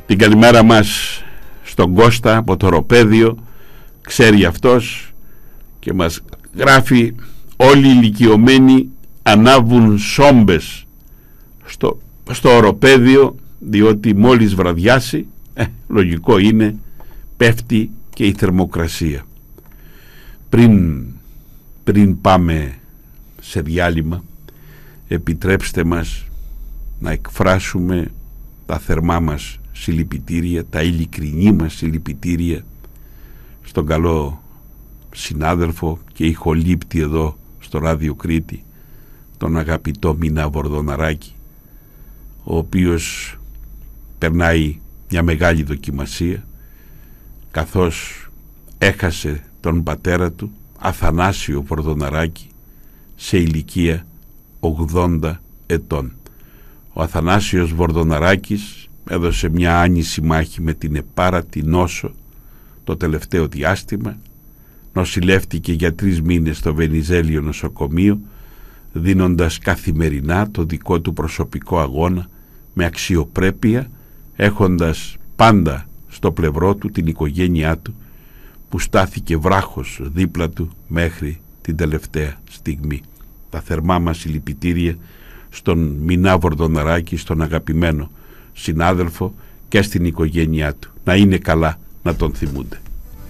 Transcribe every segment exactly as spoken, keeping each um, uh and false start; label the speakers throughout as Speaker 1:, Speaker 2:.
Speaker 1: Την καλημέρα μας στον Κώστα από το Οροπέδιο, ξέρει αυτός και μας γράφει: όλοι οι ηλικιωμένοι ανάβουν σόμπες στο, στο Οροπέδιο, διότι μόλις βραδιάσει, ε, λογικό είναι, πέφτει και η θερμοκρασία. Πριν, πριν πάμε σε διάλειμμα, επιτρέψτε μας να εκφράσουμε τα θερμά μας συλληπιτήρια, τα ειλικρινή μας συλληπιτήρια στον καλό συνάδελφο και ηχολήπτη εδώ στο Ράδιο Κρήτη, τον αγαπητό Μινά Βορδοναράκη, ο οποίος περνάει μια μεγάλη δοκιμασία, καθώς έχασε τον πατέρα του, Αθανάσιο Βορδοναράκη, σε ηλικία ογδόντα ετών. Ο Αθανάσιος Βορδοναράκης έδωσε μια άνηση μάχη με την επάρατη νόσο το τελευταίο διάστημα, νοσηλεύτηκε για τρεις μήνες στο Βενιζέλιο νοσοκομείο, δίνοντας καθημερινά το δικό του προσωπικό αγώνα με αξιοπρέπεια, έχοντας πάντα στο πλευρό του την οικογένειά του, που στάθηκε βράχος δίπλα του μέχρι την τελευταία στιγμή. Τα θερμά μας συλληπιτήρια στον Μινά Βορδοναράκη, στον αγαπημένο συνάδελφο, και στην οικογένειά του. Να είναι καλά, να τον θυμούνται.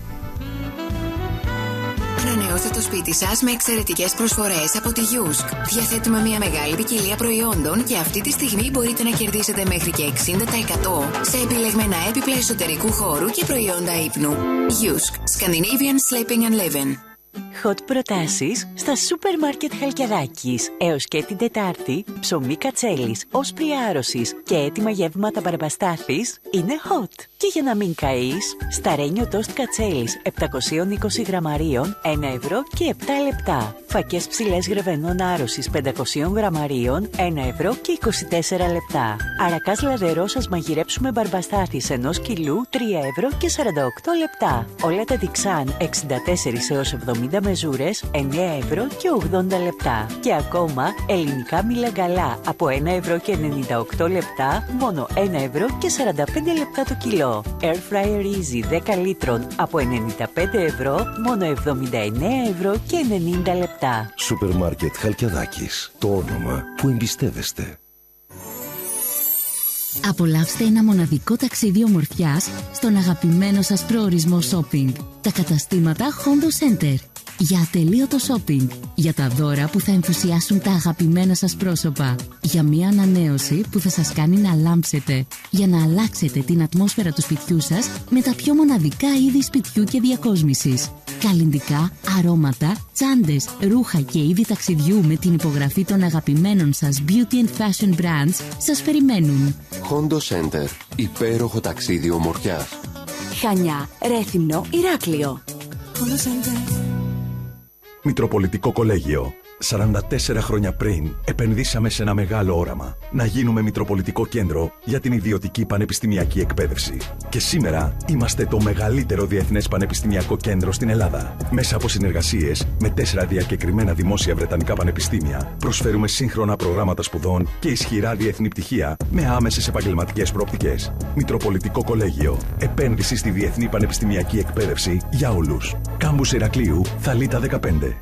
Speaker 2: Ανανεώστε το σπίτι σας με εξαιρετικές προσφορές από τη Γιούσκ. Διαθέτουμε μια μεγάλη ποικιλία προϊόντων και αυτή τη στιγμή μπορείτε να κερδίσετε μέχρι και εξήντα τοις εκατό σε επιλεγμένα έπιπλα εσωτερικού χώρου και προϊόντα ύπνου. Γιούσκ, Scandinavian Sleeping and Living.
Speaker 3: Hot προτάσεις στα σούπερ μάρκετ Χαλκιαδάκης. Έως και την Τετάρτη, ψωμί κατσέλης, όσπρι άρρωσης και έτοιμα γεύματα μπαρμπαστάθης είναι hot. Και για να μην καείς, σταρένιο τόστ κατσέλης επτακόσια είκοσι γραμμαρίων, ένα ευρώ και επτά λεπτά. Φακές ψηλές γρεβενών άρρωσης πεντακόσια γραμμαρίων, ένα ευρώ και είκοσι τέσσερα λεπτά. Αρακάς λαδερό σας μαγειρέψουμε μπαρμπαστάθης ενός κιλού, τρία ευρώ και σαράντα οκτώ λεπτά. Όλα τα διξάν εξήντα τέσσερα έως εβδομήντα μεζούρες, εννέα ευρώ και ογδόντα λεπτά. Και ακόμα ελληνικά μιλαγκαλά από ένα ευρώ και ενενήντα οκτώ λεπτά, μόνο ένα ευρώ και σαράντα πέντε λεπτά το κιλό. Air Fryer Easy δέκα λίτρων από ενενήντα πέντε ευρώ, μόνο εβδομήντα εννέα ευρώ και ενενήντα λεπτά.
Speaker 4: Σούπερ μάρκετ Χαλκιαδάκης. Το όνομα που εμπιστεύεστε.
Speaker 5: Απολαύστε ένα μοναδικό ταξίδι ομορφιάς στον αγαπημένο σας προορισμό shopping. Τα καταστήματα Hondo Center. Για ατελείωτο shopping. Για τα δώρα που θα ενθουσιάσουν τα αγαπημένα σας πρόσωπα. Για μια ανανέωση που θα σας κάνει να λάμψετε. Για να αλλάξετε την ατμόσφαιρα του σπιτιού σας με τα πιο μοναδικά είδη σπιτιού και διακόσμησης. Καλλυντικά, αρώματα, τσάντες, ρούχα και είδη ταξιδιού με την υπογραφή των αγαπημένων σας beauty and fashion brands σας περιμένουν.
Speaker 4: Hondo Center. Υπέροχο ταξίδι ομορφιάς.
Speaker 3: Χανιά, Ρέθυμνο, Ηράκλειο.
Speaker 6: Hondo Center.
Speaker 7: Μητροπολιτικό Κολέγιο. σαράντα τέσσερα χρόνια πριν επενδύσαμε σε ένα μεγάλο όραμα. Να γίνουμε Μητροπολιτικό Κέντρο για την ιδιωτική πανεπιστημιακή εκπαίδευση. Και σήμερα είμαστε το μεγαλύτερο διεθνές πανεπιστημιακό κέντρο στην Ελλάδα. Μέσα από συνεργασίες με τέσσερα διακεκριμένα δημόσια βρετανικά πανεπιστήμια, προσφέρουμε σύγχρονα προγράμματα σπουδών και ισχυρά διεθνή πτυχία με άμεσες επαγγελματικές προοπτικές. Μητροπολιτικό Κολέγιο. Επένδυση στη διεθνή πανεπιστημιακή εκπαίδευση για όλους. Κάμπους Ηρακλείου, Θαλίτα δεκαπέντε.